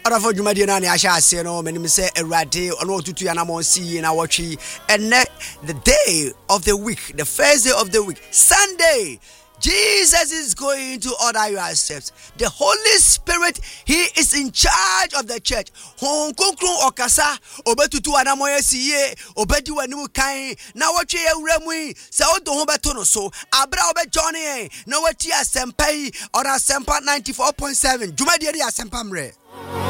Ora for Jumadi na ne ahya ase no menim say Erade ono otutu ya na mo si na watchi and the day of the week, the first day of the week, Sunday. Jesus is going to order your steps. The Holy Spirit, He is in charge of the church. Hon konkron okasa obetutu anamoye siye obedi wanimu kan na watwe ewremu se odo ho beto no so abra obe johnny na wati asempa yi on asempa 94.7 Jumadi asempa mre.